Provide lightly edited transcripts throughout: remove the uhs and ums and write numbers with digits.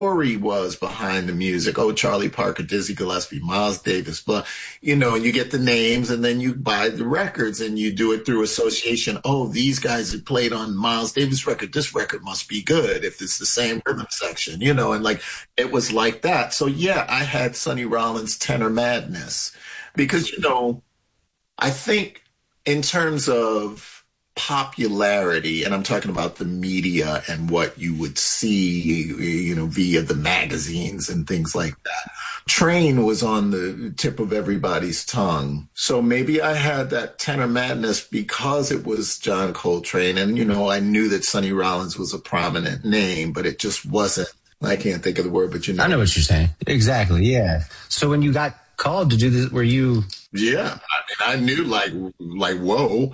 story was behind the music. Oh, Charlie Parker, Dizzy Gillespie, Miles Davis, blah, and you get the names and then you buy the records and you do it through association. Oh, these guys had played on Miles Davis record. This record must be good if it's the same rhythm section, and like it was like that. So yeah, I had Sonny Rollins' Tenor Madness because, I think in terms of popularity, and I'm talking about the media and what you would see, via the magazines and things like that. Train was on the tip of everybody's tongue. So maybe I had that Tenor Madness because it was John Coltrane. And, I knew that Sonny Rollins was a prominent name, but it just wasn't. I can't think of the word, but I know what you're saying. Exactly, yeah. So when you got called to do this, were you... Yeah, I knew like whoa.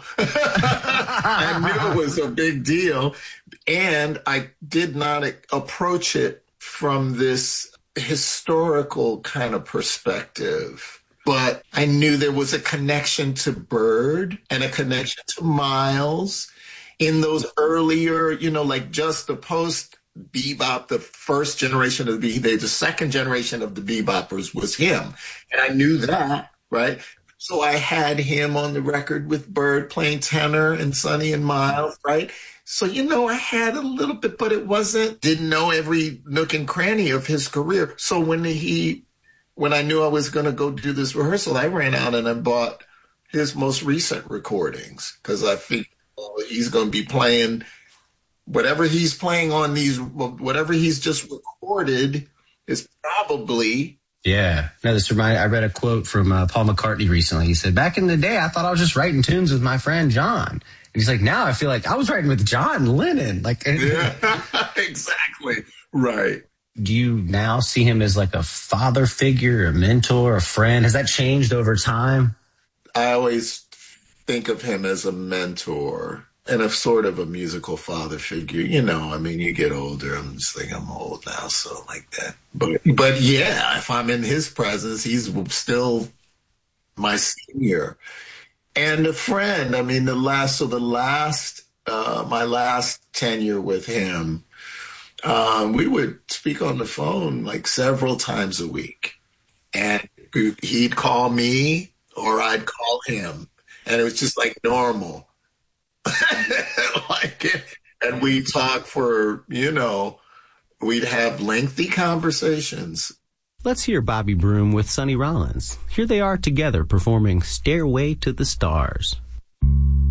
I knew it was a big deal. And I did not approach it from this historical kind of perspective. But I knew there was a connection to Bird and a connection to Miles in those earlier, like just the post bebop, the first generation of the second generation of the beboppers was him. And I knew that. Right. So I had him on the record with Bird playing tenor and Sonny and Miles. Right. So, I had a little bit, but didn't know every nook and cranny of his career. So when I knew I was going to go do this rehearsal, I ran out and I bought his most recent recordings because I figured he's going to be playing whatever he's playing on whatever he's just recorded is probably. Yeah. No, I read a quote from Paul McCartney recently. He said, back in the day, I thought I was just writing tunes with my friend John. And he's like, now I feel like I was writing with John Lennon. Yeah, exactly. Right. Do you now see him as like a father figure, a mentor, a friend? Has that changed over time? I always think of him as a mentor and a sort of a musical father figure. You get older. I'm old now, so like that. But yeah, if I'm in his presence, he's still my senior and a friend. My last tenure with him, we would speak on the phone like several times a week, and he'd call me or I'd call him, and it was just like normal. And we talk for, we'd have lengthy conversations. Let's hear Bobby Broom with Sonny Rollins. Here they are together performing Stairway to the Stars.